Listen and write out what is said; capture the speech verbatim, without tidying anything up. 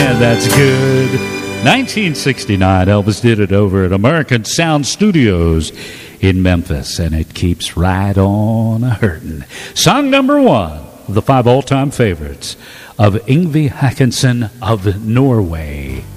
Man, that's good. nineteen sixty-nine, Elvis did it over at American Sound Studios in Memphis, and it keeps right on hurting. Song number one of the five all-time favorites of Yngwie Håkansson of Norway.